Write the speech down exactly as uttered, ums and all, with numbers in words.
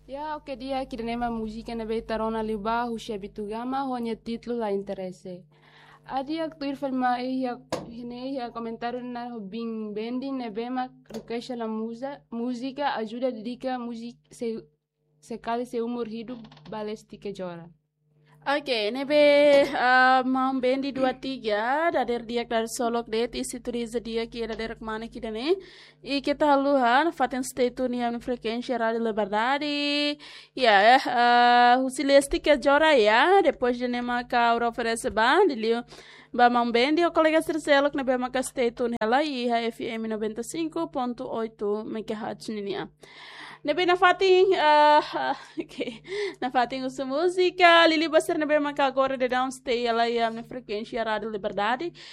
Ya, oke dia que nema música na betarona liba husha bitugama honya título la interesse. Adi ak tuir filma e ya hine ya comentário na bing bendi ne bema requeixa la musa música ajuda dedica música se se cale se humor hidup balestique jora. Oke, nebe uh, mau bendi dua tiga dader dia dar solok det isi turiza dia que dader mana que dane e que tá luhan faten stay tu ni am frequência rádio liberdade ya uh, o sileste que jora ya depois de nema ka oferece band li ba mau bendi o colega Circelo que nebe maka stay tu nela e a F M noventa e cinco ponto oito megahertz ninia. Nebe na fating uh, okay. Na fating usa música Lili Basser nebe maka agora de downstay ela ia na frequência rádio liberdade